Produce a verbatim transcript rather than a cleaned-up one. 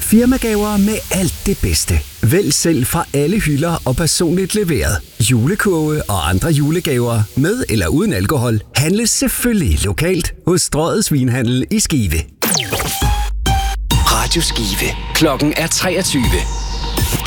Firmagaver med alt det bedste. Vælg selv fra alle hylder og personligt leveret. Julekurve og andre julegaver med eller uden alkohol handles selvfølgelig lokalt hos Strøget Svinhandel i Skive. Radio Skive. Klokken er treogtyve.